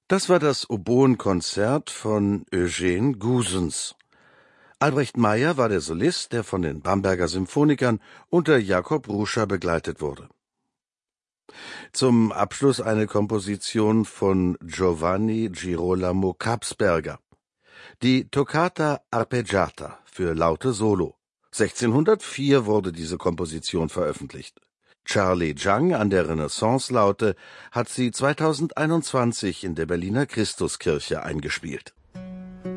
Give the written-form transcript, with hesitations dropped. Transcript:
Das war das Oboenkonzert von Eugene Guzens. Albrecht Meyer war der Solist, der von den Bamberger Symphonikern unter Jakob Ruscha begleitet wurde. Zum Abschluss eine Komposition von Giovanni Girolamo Kapsberger. Die Toccata Arpeggiata für Laute Solo. 1604 wurde diese Komposition veröffentlicht. Charlie Jang an der Renaissance-Laute hat sie 2021 in der Berliner Christuskirche eingespielt.